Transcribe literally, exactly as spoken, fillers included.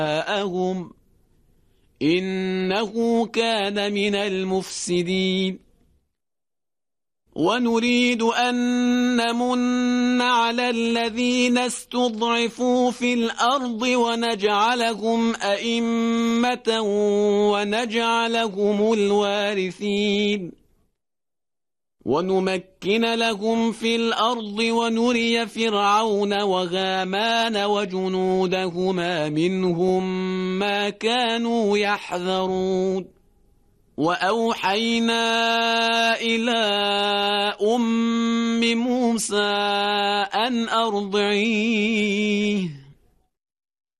أهم إنه كان من المفسدين ونريد أن نمن على الذين استضعفوا في الأرض ونجعلهم أئمة ونجعلهم الوارثين ونمكن لهم في الأرض ونري فرعون وهامان وجنودهما منهم ما كانوا يحذرون وأوحينا إلى أم موسى أن أرضعيه